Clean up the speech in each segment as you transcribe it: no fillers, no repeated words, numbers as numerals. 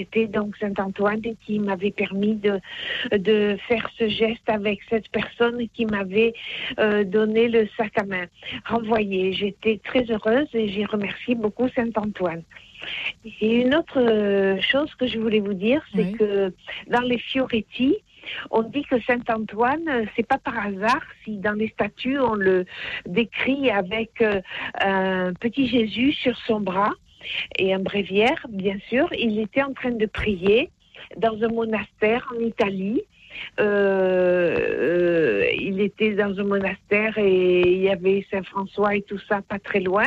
c'était donc Saint-Antoine qui m'avait permis de faire ce geste avec cette personne qui m'avait donné le sac à main renvoyé. J'étais très heureuse et j'ai remercié beaucoup Saint-Antoine. Et une autre chose que je voulais vous dire, c'est que dans les Fioretti, on dit que Saint-Antoine, c'est pas par hasard si dans les statues on le décrit avec un petit Jésus sur son bras et un bréviaire, bien sûr. Il était en train de prier dans un monastère en Italie. Il était dans un monastère et il y avait Saint-François et tout ça pas très loin.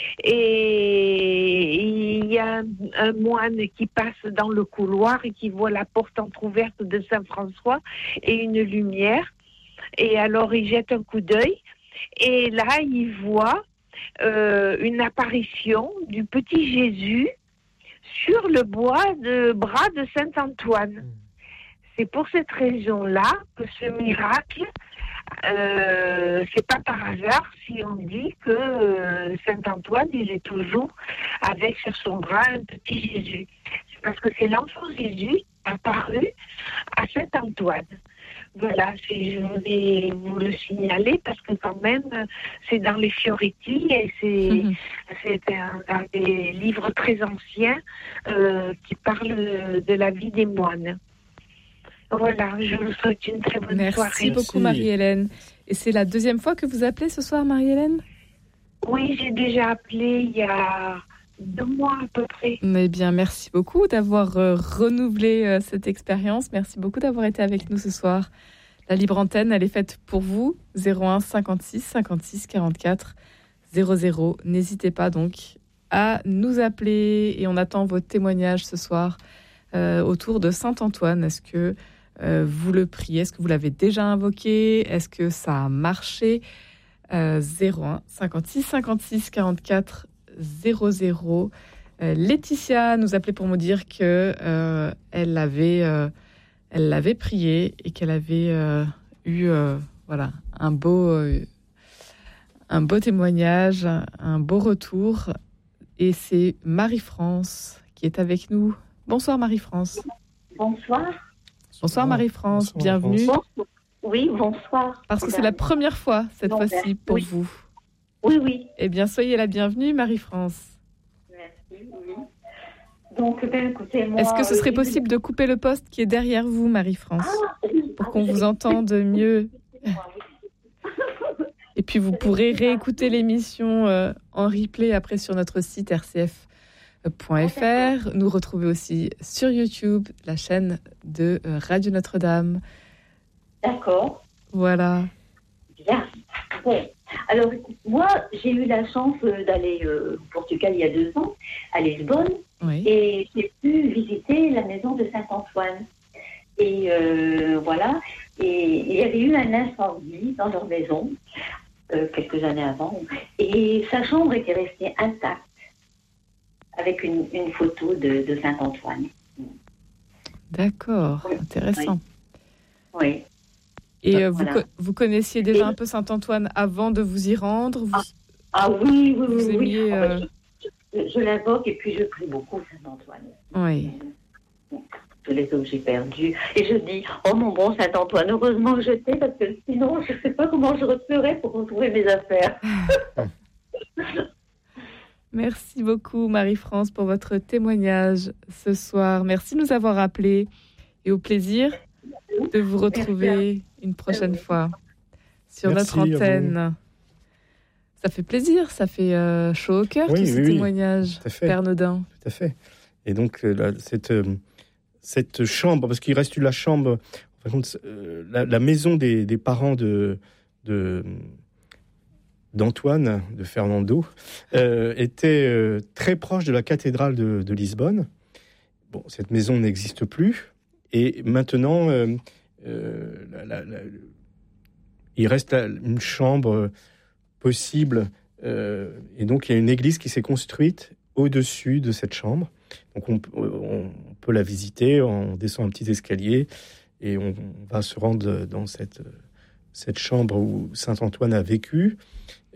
Et il y a un moine qui passe dans le couloir et qui voit la porte entrouverte de Saint-François et une lumière. Et alors il jette un coup d'œil et là il voit une apparition du petit Jésus sur le bras de Saint-Antoine. C'est pour cette raison-là que ce miracle, c'est pas par hasard si on dit que Saint-Antoine, il est toujours avec sur son bras un petit Jésus. C'est parce que c'est l'enfant Jésus apparu à Saint-Antoine. Voilà, je voulais vous le signaler parce que quand même, c'est dans les Fioretti et c'est un des livres très anciens qui parle de la vie des moines. Voilà, je vous souhaite une très bonne soirée. Merci beaucoup Marie-Hélène. Et c'est la deuxième fois que vous appelez ce soir, Marie-Hélène ? Oui, j'ai déjà appelé il y a 2 mois à peu près. Eh bien, merci beaucoup d'avoir renouvelé cette expérience. Merci beaucoup d'avoir été avec nous ce soir. La libre antenne, elle est faite pour vous. 01 56 56 44 00. N'hésitez pas donc à nous appeler et on attend votre témoignage ce soir autour de Saint-Antoine. Est-ce que vous le priez? Est-ce que vous l'avez déjà invoqué? Est-ce que ça a marché? 01 56 56 44 00. Laetitia nous appelait pour me dire que elle l'avait prié et qu'elle avait eu voilà un beau témoignage, un beau retour. Et c'est Marie-France qui est avec nous. Bonsoir Marie-France. Bonsoir. Bonsoir Marie-France, bienvenue. Bonsoir. Oui, bonsoir. Parce que c'est la première fois cette fois-ci pour vous. Oui. Eh bien, soyez la bienvenue Marie-France. Merci, oui. Donc, écoutez, moi... Est-ce que ce serait possible de couper le poste qui est derrière vous, Marie-France, pour qu'on vous entende mieux? Et puis, vous pourrez réécouter l'émission en replay après sur notre site rcf.fr. Nous retrouver aussi sur YouTube, la chaîne de Radio Notre-Dame. D'accord. Voilà. Bien. Bon. Alors, moi, j'ai eu la chance d'aller au Portugal il y a 2 ans, à Lisbonne, et j'ai pu visiter la maison de Saint-Antoine. Et voilà, et il y avait eu un incendie dans leur maison, quelques années avant, et sa chambre était restée intacte, avec une photo de Saint-Antoine. D'accord, intéressant. Oui. Et vous connaissiez déjà un peu Saint-Antoine avant de vous y rendre? Oui. Vous aimiez, je l'invoque et puis je prie beaucoup Saint-Antoine. Oui. Tous les objets perdus. Et je dis, oh mon bon Saint-Antoine, heureusement que je t'ai, parce que sinon, je ne sais pas comment je referais pour retrouver mes affaires. Merci beaucoup Marie-France pour votre témoignage ce soir. Merci de nous avoir appelés et au plaisir de vous retrouver une prochaine fois sur notre antenne. Ça fait plaisir, ça fait chaud au cœur, tous ces témoignages, Père Nodin. Tout à fait. Et donc, cette chambre, parce qu'il reste la chambre, la maison des parents d'Antoine, de Fernando, était très proche de la cathédrale de Lisbonne. Bon, cette maison n'existe plus. Et maintenant, il reste une chambre possible. Et donc, il y a une église qui s'est construite au-dessus de cette chambre. Donc, on peut la visiter, on descend un petit escalier et on va se rendre dans cette chambre où Saint-Antoine a vécu,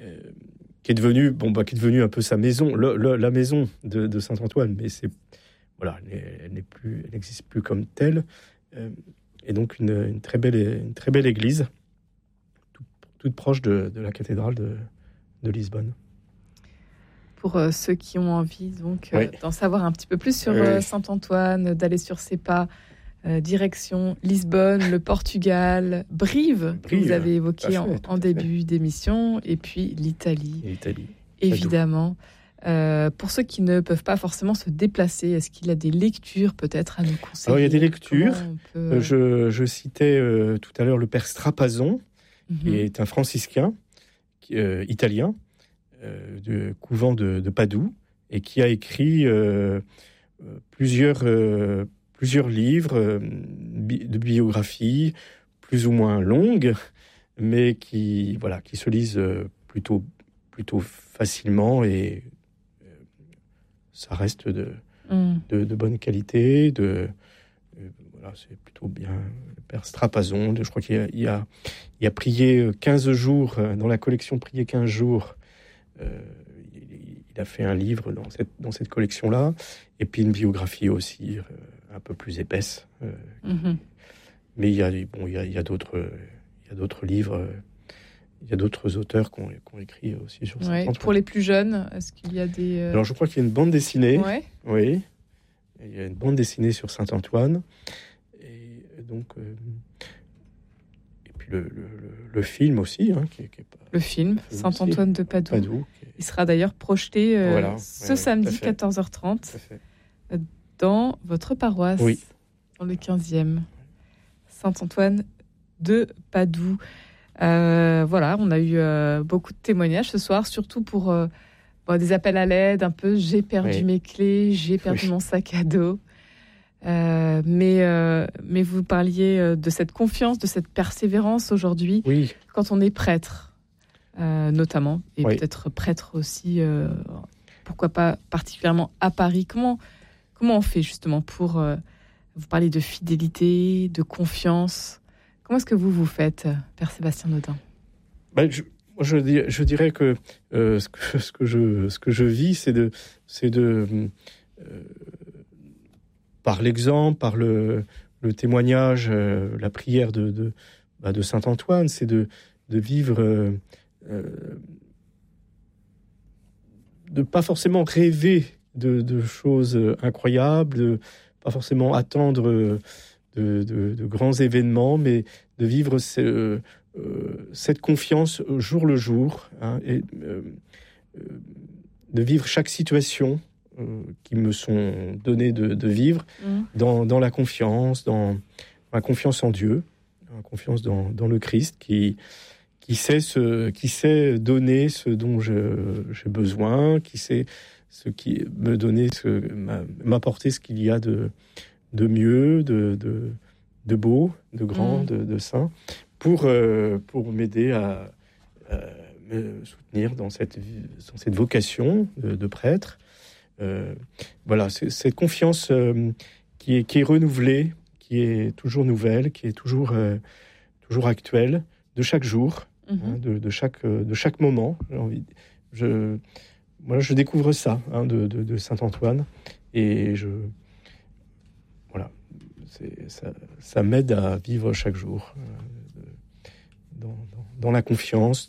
qui est devenue un peu sa maison, la maison de Saint-Antoine. Mais voilà, elle n'existe plus comme telle. Et donc une très belle église, toute proche de la cathédrale de Lisbonne. Pour ceux qui ont envie d'en savoir un petit peu plus sur Saint-Antoine, d'aller sur ses pas, direction Lisbonne, le Portugal, Brive, que vous avez évoqué en début d'émission, et puis l'Italie, évidemment. Pour ceux qui ne peuvent pas forcément se déplacer, est-ce qu'il y a des lectures peut-être à nous conseiller? Alors, il y a des lectures. Je citais tout à l'heure le père Strapazon, qui est un franciscain italien du couvent de Padoue, et qui a écrit plusieurs livres de biographies plus ou moins longues, mais qui se lisent plutôt facilement, et ça reste de bonne qualité. C'est plutôt bien. Le père Strapazon, je crois qu'il a prié 15 jours, dans la collection Prier 15 jours. Il a fait un livre dans cette collection-là, et puis une biographie aussi, un peu plus épaisse. Mais il y a d'autres livres. Il y a d'autres auteurs qui ont écrit aussi sur Saint-Antoine. Pour les plus jeunes, est-ce qu'il y a des... Alors, je crois qu'il y a une bande dessinée. Oui. Il y a une bande dessinée sur Saint-Antoine. Et donc... et puis le film aussi. Le film, Saint-Antoine de Padoue. Il sera d'ailleurs projeté ce samedi, 14h30, dans votre paroisse, dans le 15e. Saint-Antoine de Padoue. On a eu beaucoup de témoignages ce soir, surtout pour des appels à l'aide, un peu j'ai perdu mes clés, j'ai perdu mon sac à dos. Mais vous parliez de cette confiance, de cette persévérance aujourd'hui, quand on est prêtre, notamment, et peut-être prêtre aussi, pourquoi pas particulièrement à Paris. Comment on fait justement pour vous parler de fidélité, de confiance? Comment est-ce que vous faites, Père Sébastien Nodin? Je dirais que ce que je vis, c'est de par l'exemple, par le témoignage, la prière de Saint-Antoine, c'est de vivre, de pas forcément rêver de choses incroyables, de pas forcément attendre de grands événements, mais de vivre cette confiance jour le jour, et de vivre chaque situation qui me sont données de vivre dans la confiance, dans la confiance en Dieu, la confiance dans le Christ qui sait donner ce dont j'ai besoin, qui sait me donner, m'apporter ce qu'il y a de mieux, de beau, de grand, de saint, pour m'aider à me soutenir dans cette vocation de prêtre. C'est cette confiance qui est renouvelée, qui est toujours nouvelle, qui est toujours actuelle, de chaque jour, de chaque moment. Je découvre ça de Saint-Antoine, et ça m'aide à vivre chaque jour dans la confiance,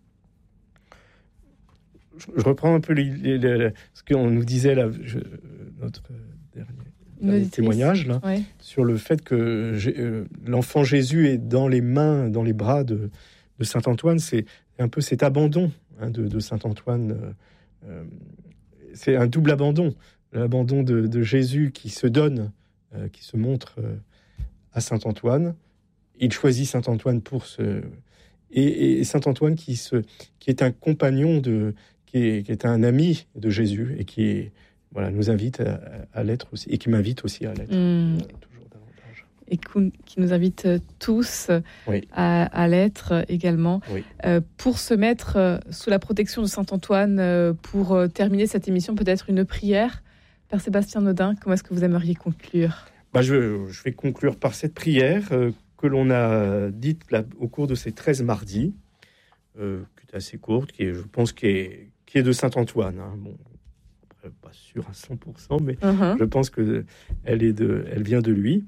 Je reprends un peu ce qu'on nous disait là, notre dernier témoignage là, sur le fait que l'enfant Jésus est dans les bras de Saint-Antoine. C'est un peu cet abandon de Saint-Antoine. C'est un double abandon. L'abandon de Jésus qui se donne, qui se montre à Saint-Antoine. Il choisit Saint-Antoine et Saint-Antoine qui est un compagnon qui est un ami de Jésus, et qui nous invite à l'être aussi, et qui m'invite aussi à l'être toujours davantage. Et qui nous invite tous à l'être également. Pour se mettre sous la protection de Saint-Antoine, pour terminer cette émission, peut-être une prière. Père Sébastien Nodin, comment est-ce que vous aimeriez conclure? Je vais conclure par cette prière que l'on a dite au cours de ces 13 mardis, qui est assez courte, je pense qui est de Saint-Antoine. pas sûr à 100%, mais je pense que elle vient de lui.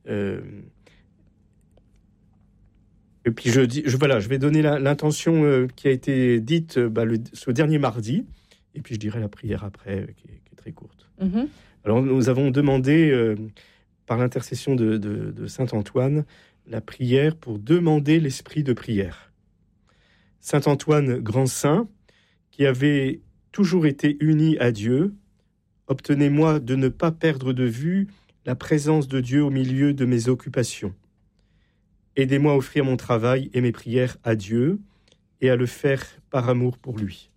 Et puis je vais donner l'intention qui a été dite ce dernier mardi, et puis je dirai la prière après, qui est très courte. Alors nous avons demandé, par l'intercession de Saint Antoine, la prière pour demander l'esprit de prière. Saint Antoine, grand saint, qui avait toujours été uni à Dieu, obtenez-moi de ne pas perdre de vue la présence de Dieu au milieu de mes occupations. Aidez-moi à offrir mon travail et mes prières à Dieu et à le faire par amour pour lui.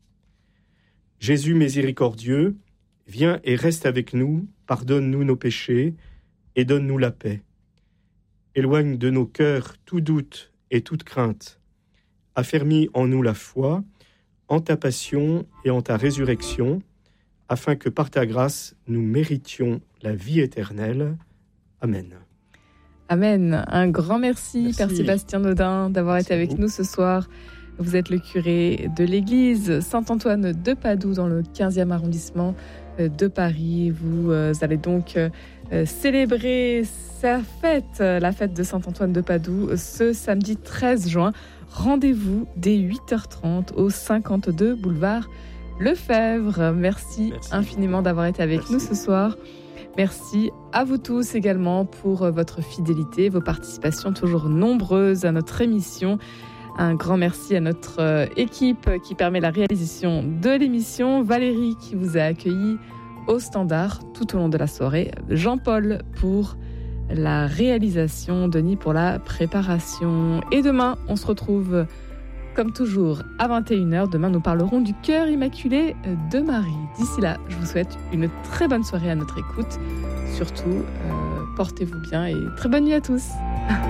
Jésus miséricordieux, viens et reste avec nous, pardonne-nous nos péchés et donne-nous la paix. Éloigne de nos cœurs tout doute et toute crainte. Affermis en nous la foi, en ta passion et en ta résurrection, afin que par ta grâce, nous méritions la vie éternelle. Amen. Amen. Un grand merci. Père Sébastien Naudin, d'avoir été avec nous ce soir. Vous êtes le curé de l'église Saint-Antoine de Padoue dans le 15e arrondissement de Paris. Vous allez donc célébrer sa fête, la fête de Saint-Antoine de Padoue, ce samedi 13 juin. Rendez-vous dès 8h30 au 52 boulevard Lefebvre. Merci infiniment d'avoir été avec nous ce soir. Merci à vous tous également pour votre fidélité, vos participations toujours nombreuses à notre émission. Un grand merci à notre équipe qui permet la réalisation de l'émission. Valérie qui vous a accueilli au standard tout au long de la soirée. Jean-Paul pour la réalisation, Denis pour la préparation. Et demain, on se retrouve comme toujours à 21h. Demain, nous parlerons du cœur immaculé de Marie. D'ici là, je vous souhaite une très bonne soirée à notre écoute. Surtout, portez-vous bien et très bonne nuit à tous.